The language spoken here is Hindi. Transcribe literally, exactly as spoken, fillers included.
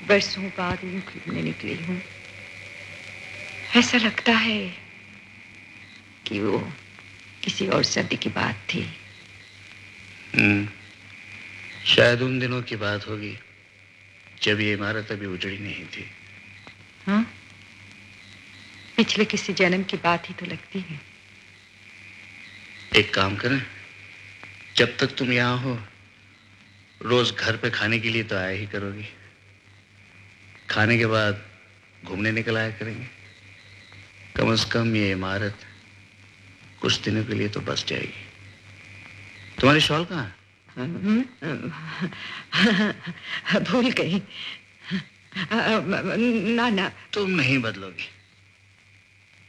बरसों बाद यूं घूमने निकली हूँ। ऐसा लगता है कि वो किसी और सर्दी की बात थी। हम्म, शायद उन दिनों की बात होगी जब ये इमारत अभी उजड़ी नहीं थी। हाँ, पिछले किसी जन्म की बात ही तो लगती है। एक काम करें, जब तक तुम यहाँ हो रोज घर पे खाने के लिए तो आया ही करोगी। खाने के बाद घूमने निकल आया करेंगे। कम से कम ये इमारत कुछ दिनों के लिए तो बस जाएगी। तुम्हारी शॉल कहाँ है? भूल गई। ना ना, तुम नहीं बदलोगी।